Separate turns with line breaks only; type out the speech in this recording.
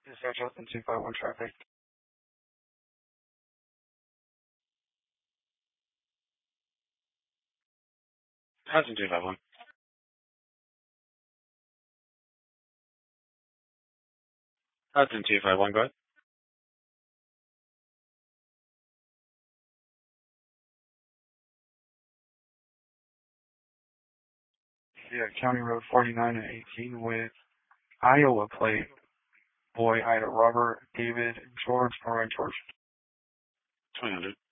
Dispatch Hudson 251 traffic. Hudson 251. Hudson 251, go ahead. Yeah, County Road 49 and 18 with Iowa plate. Boy, Ida, Robert, David, George, all right, George. 200.